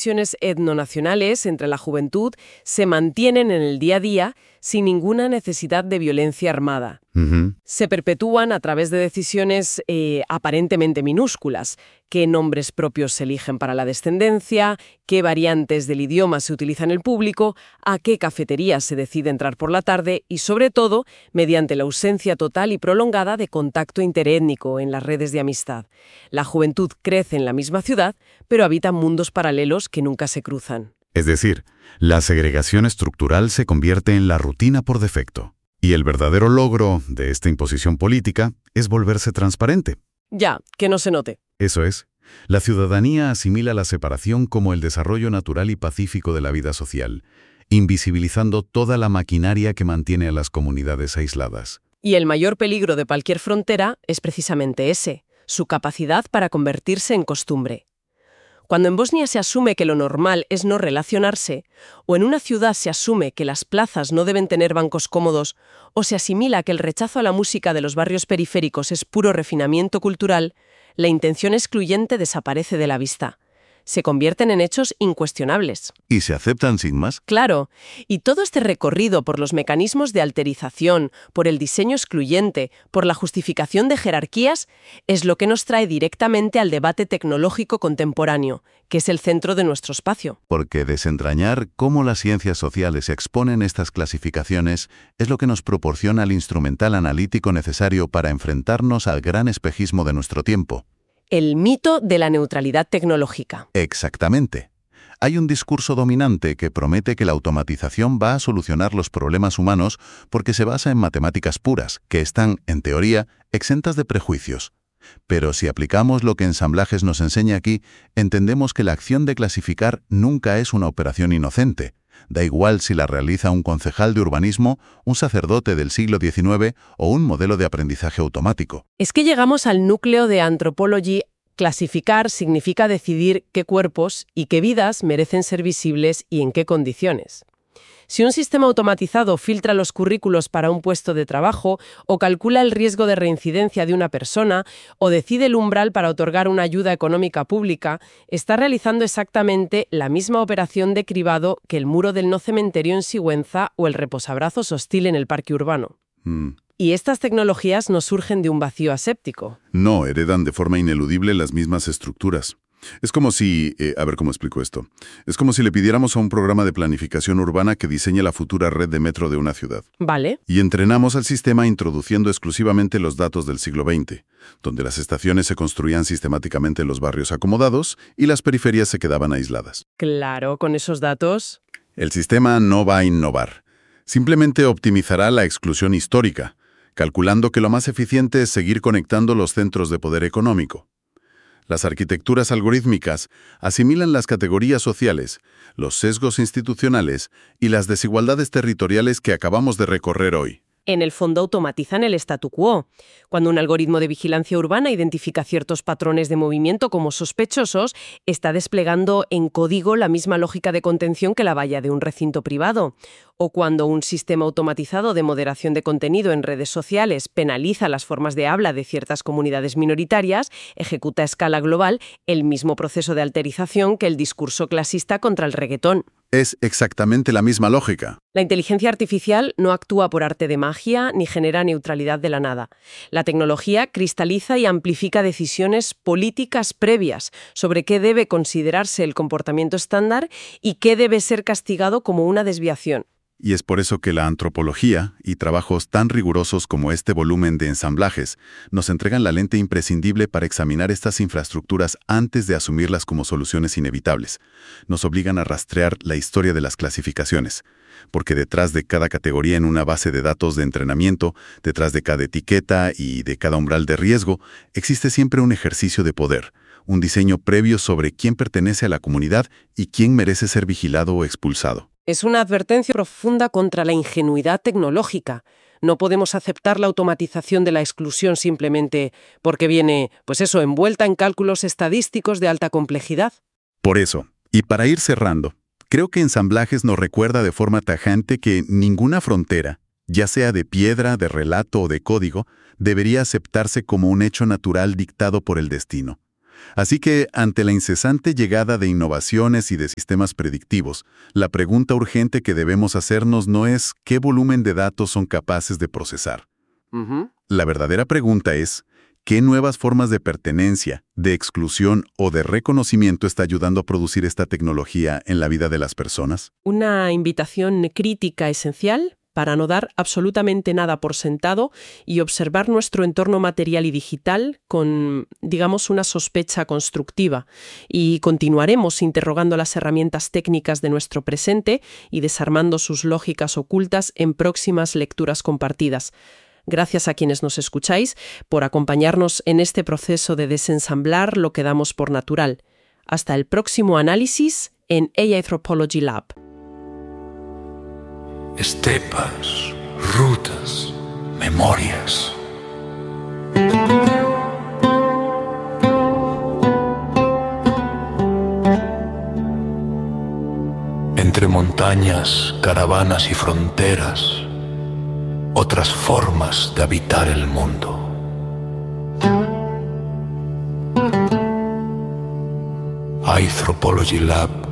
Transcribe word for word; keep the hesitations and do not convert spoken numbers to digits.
tensiones etnonacionales entre la juventud se mantienen en el día a día sin ninguna necesidad de violencia armada. Uh-huh. Se perpetúan a través de decisiones eh, aparentemente minúsculas, qué nombres propios se eligen para la descendencia, qué variantes del idioma se utilizan en el público, a qué cafetería se decide entrar por la tarde y, sobre todo, mediante la ausencia total y prolongada de contacto interétnico en las redes de amistad. La juventud crece en la misma ciudad, pero habita mundos paralelos que nunca se cruzan. Es decir, la segregación estructural se convierte en la rutina por defecto. Y el verdadero logro de esta imposición política es volverse transparente. Ya, que no se note. Eso es. La ciudadanía asimila la separación como el desarrollo natural y pacífico de la vida social, invisibilizando toda la maquinaria que mantiene a las comunidades aisladas. Y el mayor peligro de cualquier frontera es precisamente ese, su capacidad para convertirse en costumbre. Cuando en Bosnia se asume que lo normal es no relacionarse, o en una ciudad se asume que las plazas no deben tener bancos cómodos, o se asimila que el rechazo a la música de los barrios periféricos es puro refinamiento cultural, la intención excluyente desaparece de la vista. Se convierten en hechos incuestionables. ¿Y se aceptan sin más? Claro, y todo este recorrido por los mecanismos de alterización, por el diseño excluyente, por la justificación de jerarquías, es lo que nos trae directamente al debate tecnológico contemporáneo, que es el centro de nuestro espacio. Porque desentrañar cómo las ciencias sociales exponen estas clasificaciones es lo que nos proporciona el instrumental analítico necesario para enfrentarnos al gran espejismo de nuestro tiempo. El mito de la neutralidad tecnológica. Exactamente. Hay un discurso dominante que promete que la automatización va a solucionar los problemas humanos porque se basa en matemáticas puras, que están, en teoría, exentas de prejuicios. Pero si aplicamos lo que Ensamblajes nos enseña aquí, entendemos que la acción de clasificar nunca es una operación inocente. Da igual si la realiza un concejal de urbanismo, un sacerdote del siglo diecinueve o un modelo de aprendizaje automático. Es que llegamos al núcleo de Anthropology. Clasificar significa decidir qué cuerpos y qué vidas merecen ser visibles y en qué condiciones. Si un sistema automatizado filtra los currículos para un puesto de trabajo, o calcula el riesgo de reincidencia de una persona, o decide el umbral para otorgar una ayuda económica pública, está realizando exactamente la misma operación de cribado que el muro del no cementerio en Sigüenza o el reposabrazos hostil en el parque urbano. Mm. Y estas tecnologías no surgen de un vacío aséptico. No, heredan de forma ineludible las mismas estructuras. Es como si, eh, a ver cómo explico esto, es como si le pidiéramos a un programa de planificación urbana que diseñe la futura red de metro de una ciudad. Vale. Y entrenamos al sistema introduciendo exclusivamente los datos del siglo veinte, donde las estaciones se construían sistemáticamente en los barrios acomodados y las periferias se quedaban aisladas. Claro, con esos datos. El sistema no va a innovar, simplemente optimizará la exclusión histórica, calculando que lo más eficiente es seguir conectando los centros de poder económico. Las arquitecturas algorítmicas asimilan las categorías sociales, los sesgos institucionales y las desigualdades territoriales que acabamos de recorrer hoy. En el fondo automatizan el statu quo. Cuando un algoritmo de vigilancia urbana identifica ciertos patrones de movimiento como sospechosos, está desplegando en código la misma lógica de contención que la valla de un recinto privado. O cuando un sistema automatizado de moderación de contenido en redes sociales penaliza las formas de habla de ciertas comunidades minoritarias, ejecuta a escala global el mismo proceso de alterización que el discurso clasista contra el reggaetón. Es exactamente la misma lógica. La inteligencia artificial no actúa por arte de magia ni genera neutralidad de la nada. La tecnología cristaliza y amplifica decisiones políticas previas sobre qué debe considerarse el comportamiento estándar y qué debe ser castigado como una desviación. Y es por eso que la antropología y trabajos tan rigurosos como este volumen de Ensamblajes nos entregan la lente imprescindible para examinar estas infraestructuras antes de asumirlas como soluciones inevitables. Nos obligan a rastrear la historia de las clasificaciones, porque detrás de cada categoría en una base de datos de entrenamiento, detrás de cada etiqueta y de cada umbral de riesgo, existe siempre un ejercicio de poder, un diseño previo sobre quién pertenece a la comunidad y quién merece ser vigilado o expulsado. Es una advertencia profunda contra la ingenuidad tecnológica. No podemos aceptar la automatización de la exclusión simplemente porque viene, pues eso, envuelta en cálculos estadísticos de alta complejidad. Por eso, y para ir cerrando, creo que Ensamblajes nos recuerda de forma tajante que ninguna frontera, ya sea de piedra, de relato o de código, debería aceptarse como un hecho natural dictado por el destino. Así que, ante la incesante llegada de innovaciones y de sistemas predictivos, la pregunta urgente que debemos hacernos no es ¿qué volumen de datos son capaces de procesar? Ujú. La verdadera pregunta es ¿qué nuevas formas de pertenencia, de exclusión o de reconocimiento está ayudando a producir esta tecnología en la vida de las personas? Una invitación crítica esencial para no dar absolutamente nada por sentado y observar nuestro entorno material y digital con, digamos, una sospecha constructiva. Y continuaremos interrogando las herramientas técnicas de nuestro presente y desarmando sus lógicas ocultas en próximas lecturas compartidas. Gracias a quienes nos escucháis por acompañarnos en este proceso de desensamblar lo que damos por natural. Hasta el próximo análisis en A I Anthropology Lab. Estepas, rutas, memorias. Entre montañas, caravanas y fronteras, otras formas de habitar el mundo. Anthropology Lab